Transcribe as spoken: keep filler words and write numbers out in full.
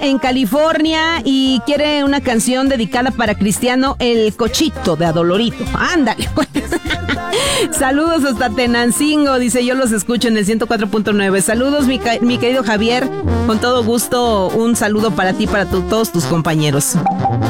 en California y quiere una canción dedicada para Cristiano, el Cochito de Adolorito. Ándale. Saludos hasta Tenancingo, dice, yo los escucho en el ciento cuatro punto nueve. Saludos, mi, mi querido Javier, con todo gusto, un saludo para ti, para tu, todos tus compañeros.